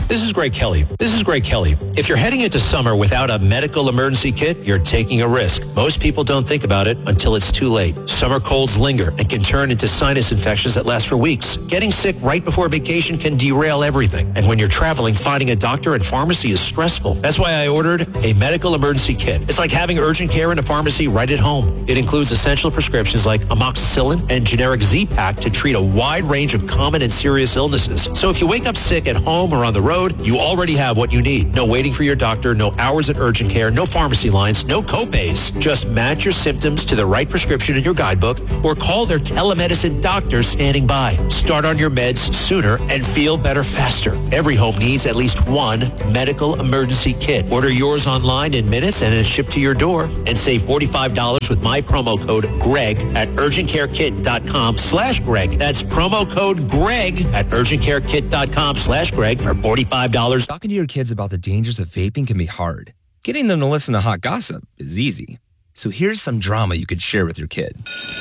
This is Greg Kelly. If you're heading into summer without a medical emergency kit, you're taking a risk. Most people don't think about it until it's too late. Summer colds linger and can turn into sinus infections that last for weeks. Getting sick right before vacation can derail everything. And when you're traveling, finding a doctor and pharmacy is stressful. That's why I ordered a medical emergency kit. It's like having urgent care in a pharmacy right at home. It includes essential prescriptions like amoxicillin and generic Z-Pak to treat a wide range of common and serious illnesses. So if you wake up sick at home or on the road, you already have what you need. No waiting for your doctor, no hours at urgent care, no pharmacy lines, no copays. Just match your symptoms to the right prescription in your guidebook or call their telemedicine doctor standing by. Start on your meds sooner and feel better faster. Every home needs at least one medical emergency kit. Order yours online in minutes and it's shipped to your door. And save $45 with my promo code GREG at urgentcarekit.com/Greg. That's promo code GREG at urgentcarekit.com/Greg for $45. Talking to your kids about the dangers of vaping can be hard. Getting them to listen to hot gossip is easy. So here's some drama you could share with your kid.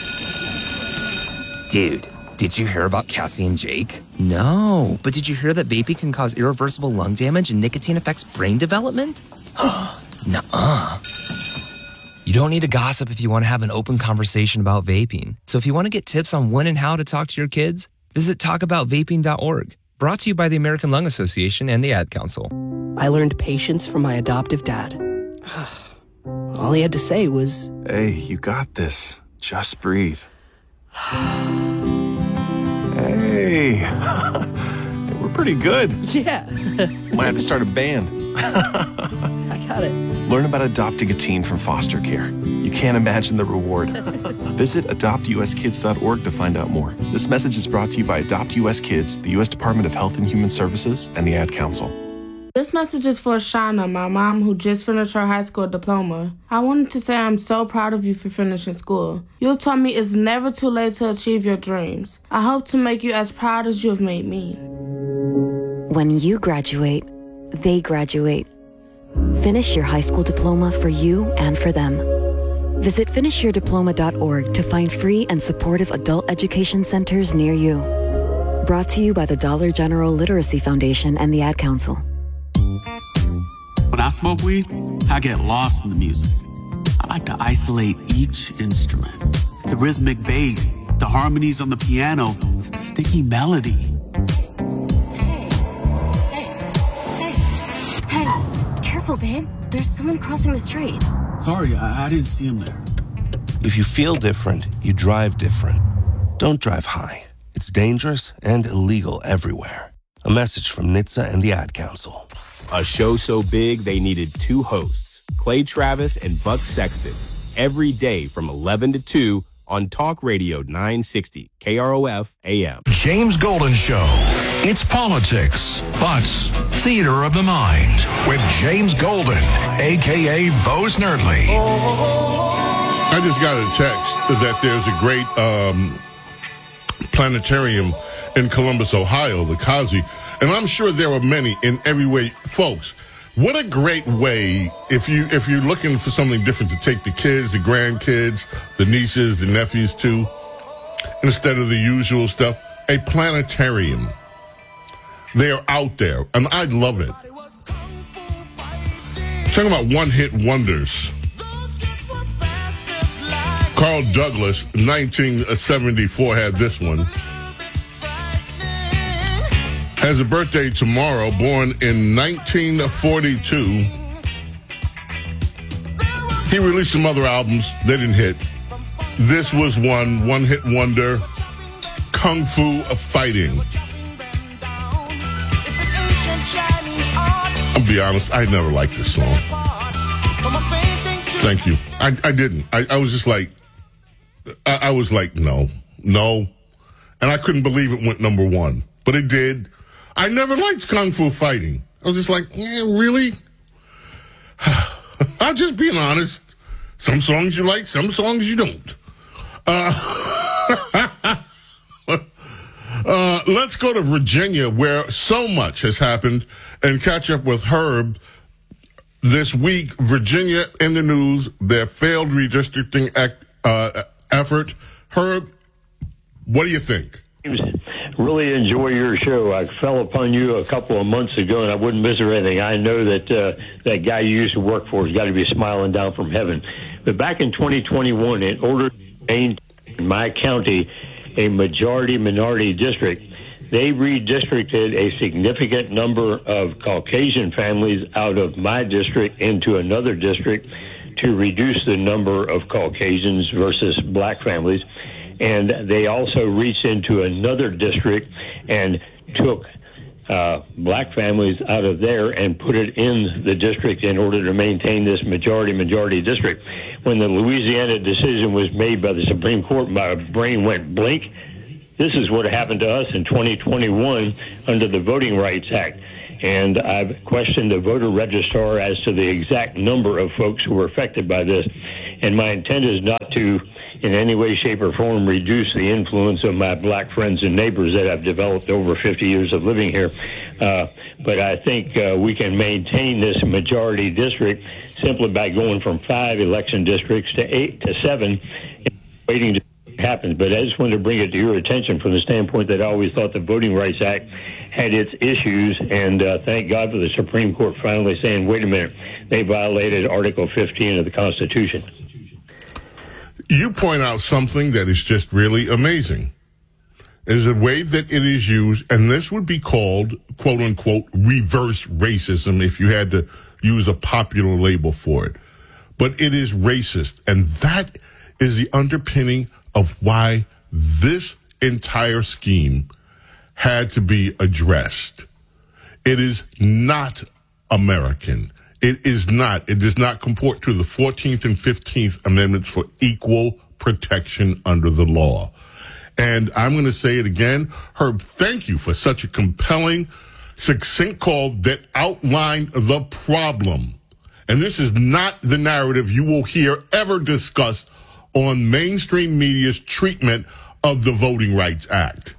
Dude, did you hear about Cassie and Jake? No, but did you hear that vaping can cause irreversible lung damage and nicotine affects brain development? Nuh-uh. You don't need to gossip if you want to have an open conversation about vaping. So if you want to get tips on when and how to talk to your kids, visit talkaboutvaping.org. Brought to you by the American Lung Association and the Ad Council. I learned patience from my adoptive dad. All he had to say was, "Hey, you got this. Just breathe." Hey, we're pretty good. yeah. Might have to start a band. I got it. Learn about adopting a teen from foster care. You can't imagine the reward. Visit adoptuskids.org to find out more. This message is brought to you by Adopt US Kids, the U.S. Department of Health and Human Services, and the Ad Council. This message is for Shauna, my mom, who just finished her high school diploma. I wanted to say I'm so proud of you for finishing school. You taught me it's never too late to achieve your dreams. I hope to make you as proud as you have made me. When you graduate, they graduate. Finish your high school diploma for you and for them. Visit finishyourdiploma.org to find free and supportive adult education centers near you. Brought to you by the Dollar General Literacy Foundation and the Ad Council. When I smoke weed, I get lost in the music. I like to isolate each instrument. The rhythmic bass, the harmonies on the piano, the sticky melody. Hey, careful, babe. There's someone crossing the street. Sorry, I didn't see him there. If you feel different, you drive different. Don't drive high. It's dangerous and illegal everywhere. A message from NHTSA and the Ad Council. A show so big they needed two hosts, Clay Travis and Buck Sexton, every day from 11 to 2 on Talk Radio 960 KROF AM. James Golden Show. It's politics, but theater of the mind with James Golden, a.k.a. Bo Snerdley. I just got a text that there's a great planetarium in Columbus, Ohio, the Kazi. And I'm sure there are many in every way. Folks, what a great way, if you're looking for something different to take the kids, the grandkids, the nieces, the nephews to, instead of the usual stuff, a planetarium. They are out there, and I love it. Talking about one-hit wonders. Carl Douglas, 1974, had this one. Has a birthday tomorrow, born in 1942. He released some other albums. They didn't hit. This was one-hit wonder, Kung Fu Fighting. I'll be honest, I never liked this song. Thank you. I didn't. I was just like, I was like, no. And I couldn't believe it went number one. But it did. I never liked Kung Fu Fighting. I was just like, really? I'm just being honest. Some songs you like, some songs you don't. Let's go to Virginia, where so much has happened, and catch up with Herb. This week, Virginia in the news, their failed redistricting effort. Herb, what do you think? really enjoy your show. I fell upon you a couple of months ago, and I wouldn't miss anything. I know that that guy you used to work for has got to be smiling down from heaven. But back in 2021, in order to maintain my county a majority-minority district, they redistricted a significant number of Caucasian families out of my district into another district to reduce the number of Caucasians versus black families. And they also reached into another district and took black families out of there and put it in the district in order to maintain this majority district. When the Louisiana decision was made by the Supreme Court, my brain went blink. This is what happened to us in 2021 under the Voting Rights Act. And I've questioned the voter registrar as to the exact number of folks who were affected by this. And my intent is not to, in any way, shape, or form, reduce the influence of my black friends and neighbors that I've developed over 50 years of living here. But I think we can maintain this majority district simply by going from 5 election districts to 8 to 7, waiting to happen. But I just wanted to bring it to your attention from the standpoint that I always thought the Voting Rights Act had its issues, and thank God for the Supreme Court finally saying, wait a minute, they violated Article 15 of the Constitution. You point out something that is just really amazing. Is the way that it is used, and this would be called, quote unquote, reverse racism if you had to use a popular label for it. But it is racist, and that is the underpinning of why this entire scheme had to be addressed. It is not American. It is not. It does not comport to the 14th and 15th Amendments for equal protection under the law. And I'm going to say it again. Herb, thank you for such a compelling, succinct call that outlined the problem. And this is not the narrative you will hear ever discussed on mainstream media's treatment of the Voting Rights Act.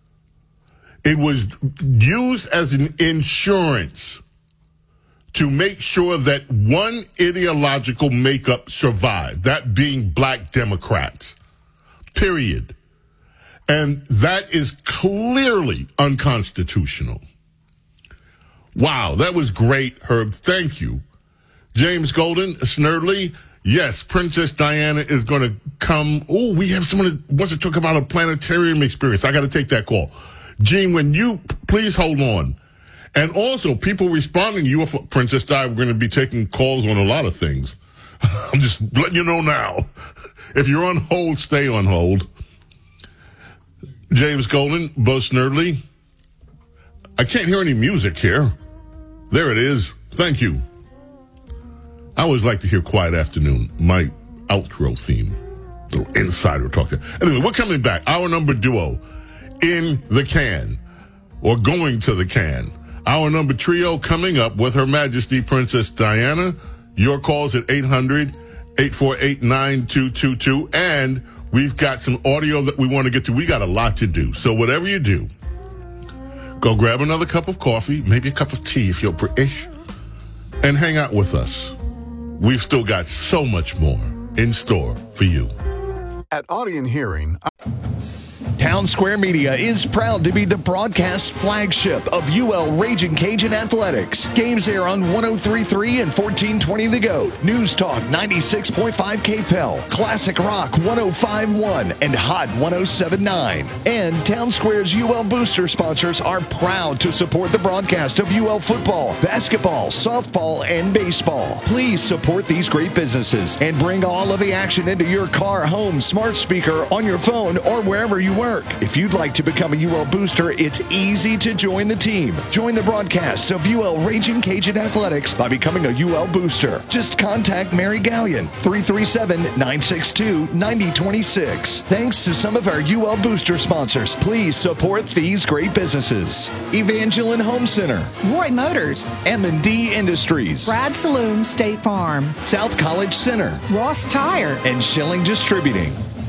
It was used as an insurance to make sure that one ideological makeup survived, that being black Democrats, period. And that is clearly unconstitutional. Wow, that was great, Herb. Thank you. James Golden, Snerdley, yes, Princess Diana is going to come. Oh, we have someone that wants to talk about a planetarium experience. I got to take that call. Gene, when you, please hold on. And also, people responding to you, Princess Di, we're going to be taking calls on a lot of things. I'm just letting you know now. If you're on hold, stay on hold. James Golden, Bo Snerdley. I can't hear any music here. There it is. Thank you. I always like to hear Quiet Afternoon, my outro theme. Little insider talk there. Anyway, we're coming back. Our number duo in the can, or going to the can. Our number trio coming up with Her Majesty Princess Diana. Your calls at 800-848-9222. And we've got some audio that we want to get to. We got a lot to do. So whatever you do, go grab another cup of coffee, maybe a cup of tea if you're British, and hang out with us. We've still got so much more in store for you. At Audience Hearing, Town Square Media is proud to be the broadcast flagship of UL Raging Cajun Athletics. Games air on 103.3 and 1420 The Goat, News Talk 96.5 KPEL, Classic Rock 105.1, and Hot 107.9. And Town Square's UL Booster sponsors are proud to support the broadcast of UL football, basketball, softball, and baseball. Please support these great businesses and bring all of the action into your car, home, smart speaker, on your phone, or wherever you work. If you'd like to become a UL Booster, it's easy to join the team. Join the broadcast of UL Raging Cajun Athletics by becoming a UL Booster. Just contact Mary Gallion, 337-962-9026. Thanks to some of our UL Booster sponsors, please support these great businesses. Evangeline Home Center, Roy Motors, M&D Industries, Brad Saloon State Farm, South College Center, Ross Tire, and Schilling Distributing.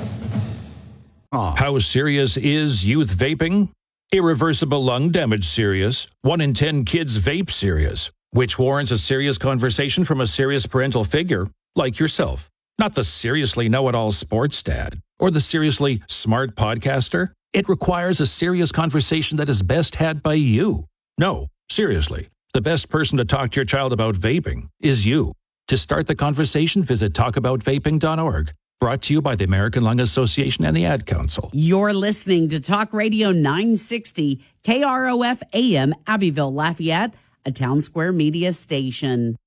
How serious is youth vaping? Irreversible lung damage serious. 1 in 10 kids vape serious, which warrants a serious conversation from a serious parental figure like yourself. Not the seriously know-it-all sports dad or the seriously smart podcaster. It requires a serious conversation that is best had by you. No, seriously, the best person to talk to your child about vaping is you. To start the conversation, visit talkaboutvaping.org. Brought to you by the American Lung Association and the Ad Council. You're listening to Talk Radio 960, KROF AM, Abbeville, Lafayette, a Town Square Media station.